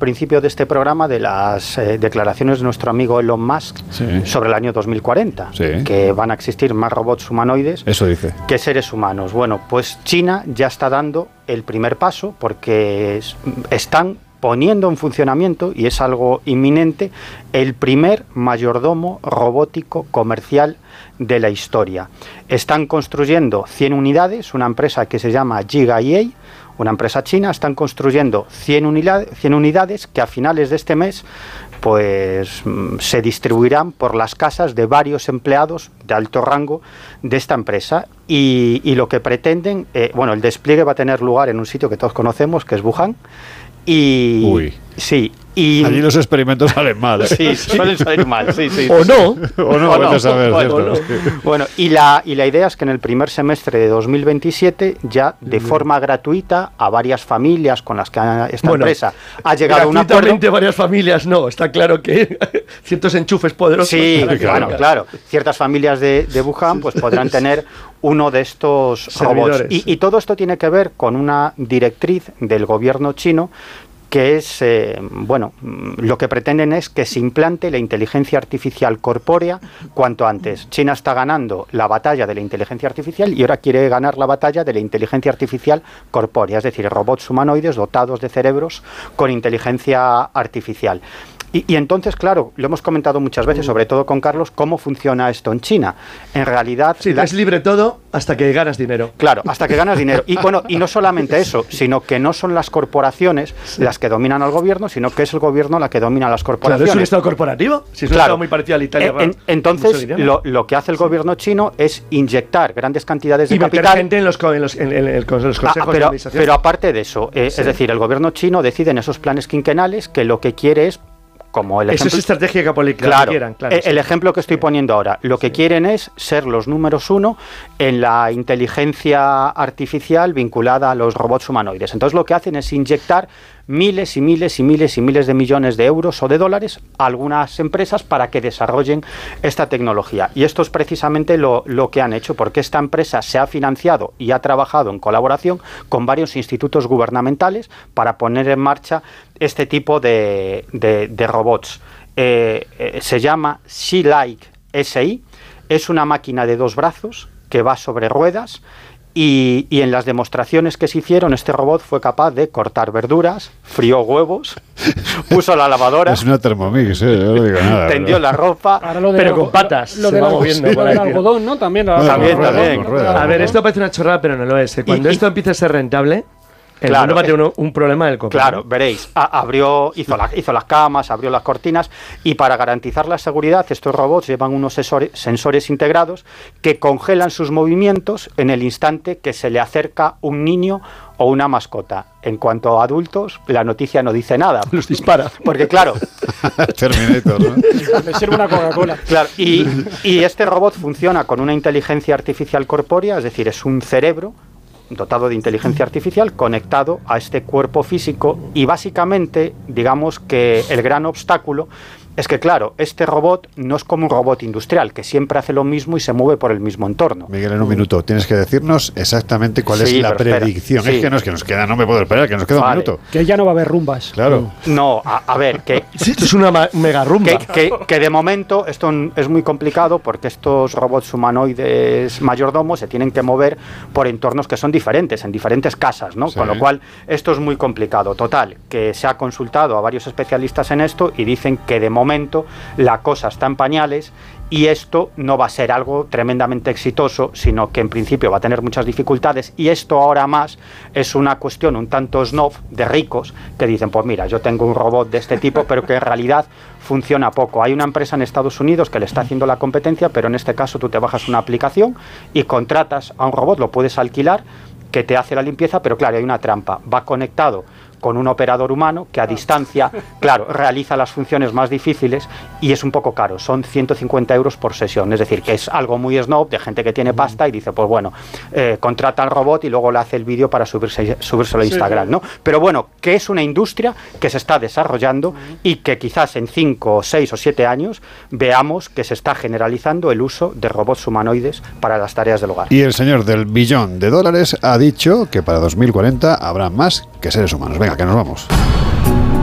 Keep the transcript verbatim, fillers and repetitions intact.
principio de este programa de las eh, declaraciones de nuestro amigo Elon Musk sí. sobre el año dos mil cuarenta, sí. que van a existir más robots humanoides Eso dice. que seres humanos. Bueno, pues China ya está dando el primer paso porque es, están poniendo en funcionamiento, y es algo inminente, el primer mayordomo robótico comercial de la historia. Están construyendo cien unidades, una empresa que se llama Giga E A, una empresa china, están construyendo cien unidades, cien unidades que a finales de este mes pues se distribuirán por las casas de varios empleados de alto rango de esta empresa, y, y lo que pretenden, eh, bueno, el despliegue va a tener lugar en un sitio que todos conocemos, que es Wuhan. Y Uy. sí, y allí los experimentos salen mal, ¿eh? Sí, suelen salir mal, sí, sí. O no, o no, o no. A saber, Bueno, no. bueno, y la y la idea es que en el primer semestre de dos mil veintisiete ya de forma gratuita a varias familias con las que esta bueno, empresa ha llegado a un acuerdo. Gratuitamente varias familias, no, está claro que ciertos enchufes poderosos. Sí, claro, claro, claro. Ciertas familias de, de Wuhan pues podrán tener uno de estos servidores, robots. Y, sí. y todo esto tiene que ver con una directriz del gobierno chino, que es, eh, bueno, lo que pretenden es que se implante la inteligencia artificial corpórea cuanto antes. China está ganando la batalla de la inteligencia artificial y ahora quiere ganar la batalla de la inteligencia artificial corpórea, es decir, robots humanoides dotados de cerebros con inteligencia artificial. Y, y entonces, claro, lo hemos comentado muchas veces, sobre todo con Carlos, cómo funciona esto en China. En realidad... Sí, la... es libre todo hasta que ganas dinero. Claro, hasta que ganas dinero. Y bueno, y no solamente eso, sino que no son las corporaciones sí. las que dominan al gobierno, sino que es el gobierno la que domina a las corporaciones. Claro, ¿es un estado corporativo? Si es un claro. estado muy parecido a la Italia. En, entonces, lo, lo que hace el gobierno chino es inyectar grandes cantidades de y capital... Y meter gente en los, en los, en, en, en los consejos ah, pero, de administración. Pero aparte de eso, eh, sí. es decir, el gobierno chino decide en esos planes quinquenales que lo que quiere es... Como el ejemplo, eso es estrategia política. Claro, quieran, claro el, sí. el ejemplo que estoy poniendo ahora, lo que quieren es ser los números uno en la inteligencia artificial vinculada a los robots humanoides. Entonces lo que hacen es inyectar miles y miles y miles y miles de millones de euros o de dólares a algunas empresas para que desarrollen esta tecnología. Y esto es precisamente lo, lo que han hecho, porque esta empresa se ha financiado y ha trabajado en colaboración con varios institutos gubernamentales para poner en marcha este tipo de, de, de robots. Eh, eh, se llama Sea-Like S I, es una máquina de dos brazos que va sobre ruedas. Y, y en las demostraciones que se hicieron, este robot fue capaz de cortar verduras, frió huevos, puso la lavadora. Es una Thermomix, ¿eh? Yo no digo nada. Tendió la ropa, lo de pero con patas. Lo, lo, lo, moviendo, lo del algodón, ¿no? También. No, también, también. Rueda, a ver, esto parece una chorrada, pero no lo es. ¿eh? Cuando y, esto y, empiece a ser rentable... El claro, va a tener un, un problema del copio. Claro, veréis, a, abrió, hizo, la, hizo las camas, abrió las cortinas, y para garantizar la seguridad, estos robots llevan unos sensores, sensores integrados que congelan sus movimientos en el instante que se le acerca un niño o una mascota. En cuanto a adultos, la noticia no dice nada. Los dispara. Porque claro... Terminator, ¿no? Me sirve una Coca-Cola. Claro, y, y este robot funciona con una inteligencia artificial corpórea, es decir, es un cerebro dotado de inteligencia artificial conectado a este cuerpo físico, y básicamente, digamos que el gran obstáculo es que, claro, este robot no es como un robot industrial, que siempre hace lo mismo y se mueve por el mismo entorno. Miguel, en un minuto tienes que decirnos exactamente cuál sí, es la predicción. Sí. Es que no es que nos queda, no me puedo esperar, que nos queda vale. un minuto. Que ya no va a haber rumbas. Claro. No, a, a ver, que... Esto es una mega rumba. Que, que, que de momento esto es muy complicado, porque estos robots humanoides mayordomos se tienen que mover por entornos que son diferentes, en diferentes casas, ¿no? Sí. Con lo cual, esto es muy complicado. Total, que se ha consultado a varios especialistas en esto y dicen que de momento momento la cosa está en pañales, y esto no va a ser algo tremendamente exitoso, sino que en principio va a tener muchas dificultades, y esto ahora más es una cuestión un tanto snob de ricos que dicen, pues mira, yo tengo un robot de este tipo, pero que en realidad funciona poco. Hay una empresa en Estados Unidos que le está haciendo la competencia, pero en este caso tú te bajas una aplicación y contratas a un robot, lo puedes alquilar, que te hace la limpieza, pero claro, hay una trampa, va conectado con un operador humano que a distancia, claro, realiza las funciones más difíciles, y es un poco caro, son ciento cincuenta euros por sesión, es decir, que es algo muy snob de gente que tiene pasta y dice, pues bueno, eh, contrata al robot y luego le hace el vídeo para subirse, subírselo a Instagram, ¿no? Pero bueno, que es una industria que se está desarrollando y que quizás en cinco, seis o siete años veamos que se está generalizando el uso de robots humanoides para las tareas del hogar. Y el señor del billón de dólares ha dicho que para dos mil cuarenta habrá más que seres humanos. Venga, que nos vamos.